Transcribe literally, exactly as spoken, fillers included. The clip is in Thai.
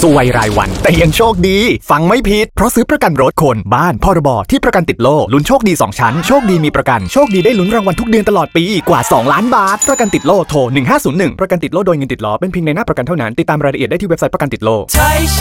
ซวยรายวันแต่ยังโชคดีฟังไม่ผิดเพราะซื้อประกันรถคนบ้านพรบที่ประกันติดโล่ลุ้นโชคดีสองชั้นโชคดีมีประกันโชคดีได้ลุ้นรางวัลทุกเดือนตลอดปีกว่าสองล้านบาทประกันติดโล่โทรหนึ่งห้าศูนย์หนึ่งประกันติดโล่โดยเงินติดล้อเป็นเพียงในหน้าประกันเท่านั้นติดตามรายละเอียดได้ที่เว็บไซต์ประกันติดโล่